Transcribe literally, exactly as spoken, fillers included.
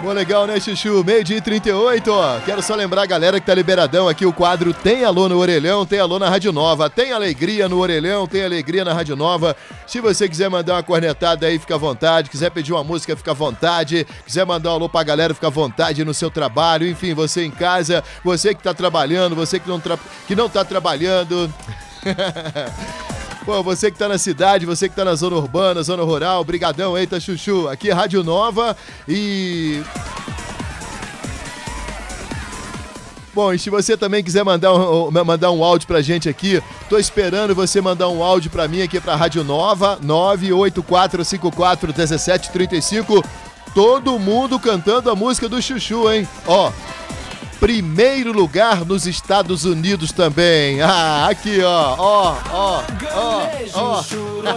Bom, legal, né, Chuchu? Meio-dia e trinta e oito, ó. Quero só lembrar a galera que tá liberadão aqui o quadro Tem Alô no Orelhão, tem Alô na Rádio Nova. Tem alegria no Orelhão, tem alegria na Rádio Nova. Se você quiser mandar uma cornetada aí, fica à vontade. Quiser pedir uma música, fica à vontade. Quiser mandar um alô pra galera, fica à vontade no seu trabalho. Enfim, você em casa, você que tá trabalhando, você que não, tra... que não tá trabalhando. Pô, você que tá na cidade, você que tá na zona urbana, zona rural, brigadão, eita, Chuchu. Aqui é Rádio Nova e... Bom, e se você também quiser mandar um, mandar um áudio pra gente aqui, tô esperando você mandar um áudio pra mim aqui pra Rádio Nova, nove oito quatro cinco quatro um sete três cinco. Todo mundo cantando a música do Chuchu, hein? Ó, primeiro lugar nos Estados Unidos também. Ah, aqui, ó, ó, ó, ó, ó.